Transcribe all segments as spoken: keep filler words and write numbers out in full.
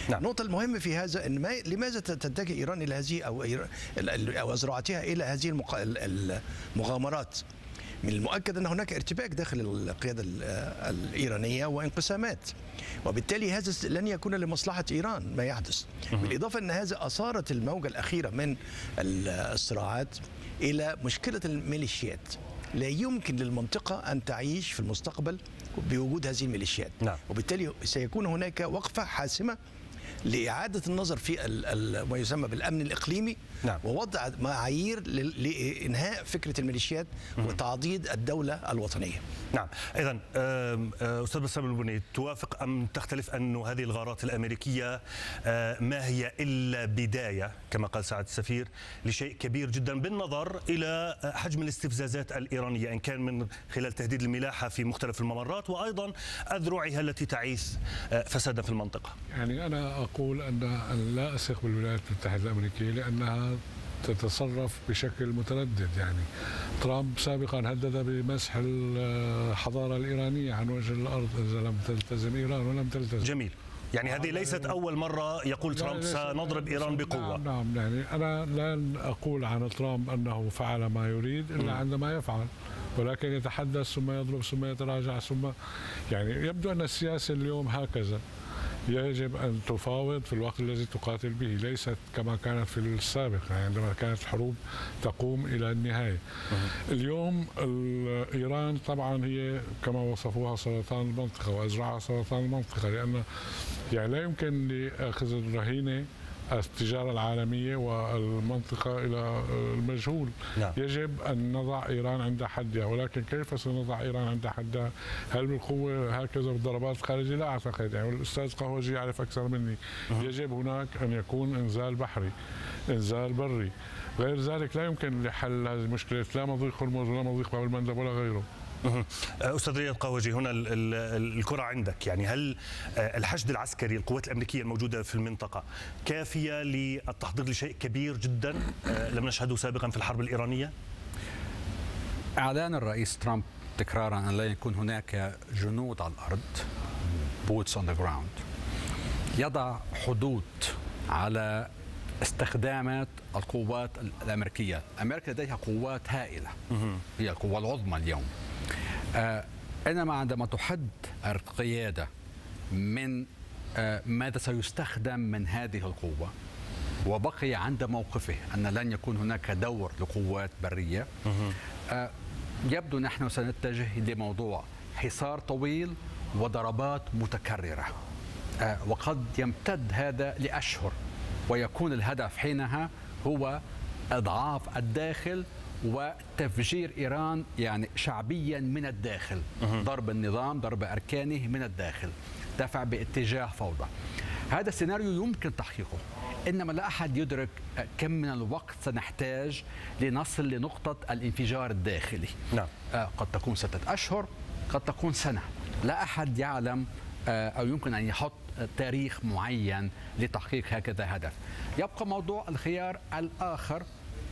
نعم. النقطة المهمة في هذا أن ما لماذا تتجه إيران إلى هذه أو أو أزرعتها إلى هذه المغامرات؟ من المؤكد أن هناك ارتباك داخل القيادة الإيرانية وانقسامات، وبالتالي هذا لن يكون لمصلحة إيران ما يحدث. بالإضافة أن هذا أثارت الموجة الأخيرة من الصراعات إلى مشكلة الميليشيات. لا يمكن للمنطقة أن تعيش في المستقبل بوجود هذه الميليشيات. نعم. وبالتالي سيكون هناك وقفة حاسمة لإعادة النظر في ما يسمى بالأمن الإقليمي. نعم. ووضع معايير لإنهاء فكرة الميليشيات وتعضيد الدولة الوطنية. نعم. إذن أستاذ بسام البني، توافق أم تختلف أن هذه الغارات الأمريكية ما هي إلا بداية كما قال سعادة السفير لشيء كبير جدا بالنظر إلى حجم الاستفزازات الإيرانية، إن كان من خلال تهديد الملاحة في مختلف الممرات وأيضا أذرعها التي تعيث فسادا في المنطقة؟ يعني أنا أقول أن لا أثق بالولايات المتحدة الأمريكية لأنها تتصرف بشكل متردد. يعني ترامب سابقا هدد بمسح الحضارة الإيرانية عن وجه الأرض إذا لم تلتزم إيران ولم تلتزم. جميل. يعني هذه ليست أول مرة يقول ترامب سنضرب إيران بقوة. نعم, نعم يعني أنا لن أقول عن ترامب أنه فعل ما يريد إلا م. عندما يفعل، ولكن يتحدث ثم يضرب ثم يتراجع ثم يعني يبدو أن السياسة اليوم هكذا. يجب أن تفاوض في الوقت الذي تقاتل به، ليست كما كانت في السابق يعني عندما كانت الحروب تقوم إلى النهاية. اليوم إيران طبعا هي كما وصفوها سرطان المنطقة وأزرعها سرطان المنطقة، لأن يعني لا يمكن لأخذ الرهينة التجارة العالمية والمنطقة إلى المجهول. نعم. يجب أن نضع إيران عند حدها، ولكن كيف سنضع إيران عند حدها؟ هل بالقوة هكذا بالضربات الخارجية؟ لا أعتقد. يعني الأستاذ قهوجي يعرف أكثر مني. أه. يجب هناك أن يكون إنزال بحري، إنزال بري، غير ذلك لا يمكن لحل هذه المشكلة، لا مضيق هرمز ولا مضيق باب المندب ولا غيره. أستاذ رياض قهوجي، هنا الكرة عندك. يعني هل الحشد العسكري القوات الأمريكية الموجودة في المنطقة كافية للتحضير لشيء كبير جدا لم نشهده سابقا في الحرب الإيرانية؟ إعلان الرئيس ترامب تكرارا أن لا يكون هناك جنود على الأرض boots on the ground يضع حدود على استخدامات القوات الأمريكية. أمريكا لديها قوات هائلة، هي القوة العظمى اليوم. آه إنما عندما تحد القيادة من آه ماذا سيستخدم من هذه القوة وبقي عند موقفه أن لن يكون هناك دور لقوات برية، آه يبدو نحن سنتجه لموضوع حصار طويل وضربات متكررة، آه وقد يمتد هذا لأشهر، ويكون الهدف حينها هو إضعاف الداخل وتفجير إيران يعني شعبيا من الداخل، ضرب النظام، ضرب أركانه من الداخل، دفع باتجاه فوضى. هذا السيناريو يمكن تحقيقه، إنما لا أحد يدرك كم من الوقت سنحتاج لنصل لنقطة الانفجار الداخلي. نعم. قد تكون ستة أشهر، قد تكون سنة، لا أحد يعلم أو يمكن أن يحط تاريخ معين لتحقيق هكذا هدف. يبقى موضوع الخيار الآخر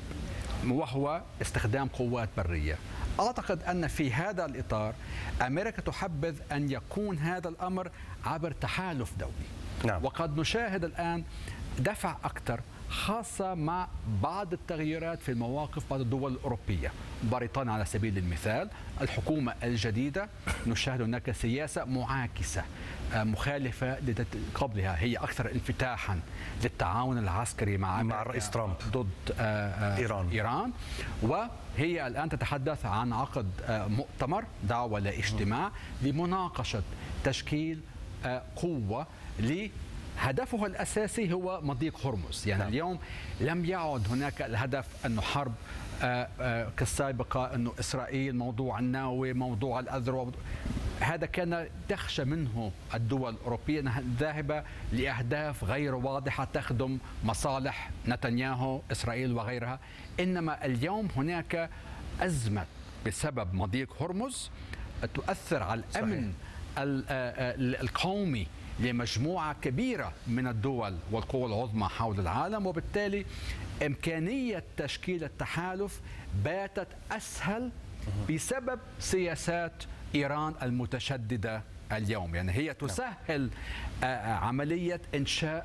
وهو استخدام قوات برية. أعتقد أن في هذا الإطار أمريكا تحبذ أن يكون هذا الأمر عبر تحالف دولي. نعم. وقد نشاهد الآن دفع أكثر، خاصة مع بعض التغييرات في المواقف بعض الدول الأوروبية. بريطانيا على سبيل المثال، الحكومة الجديدة نشاهد هناك سياسة معاكسة مخالفة قبلها، هي أكثر انفتاحا للتعاون العسكري مع مع الرئيس ترامب ضد إيران. إيران وهي الآن تتحدث عن عقد مؤتمر دعوة لاجتماع لمناقشة تشكيل قوة ل هدفها الأساسي هو مضيق هرمز. يعني نعم. اليوم لم يعد هناك الهدف أنه حرب آآ آآ كالسابقة، أنه إسرائيل موضوع النووي، موضوع الأذرع، هذا كان تخشى منه الدول الأوروبية أنها ذاهبة لأهداف غير واضحة تخدم مصالح نتنياهو، إسرائيل وغيرها. إنما اليوم هناك أزمة بسبب مضيق هرمز تؤثر على الأمن القومي لمجموعة كبيرة من الدول والقوى العظمى حول العالم، وبالتالي إمكانية تشكيل التحالف باتت أسهل بسبب سياسات إيران المتشددة اليوم. يعني هي تسهل عملية إنشاء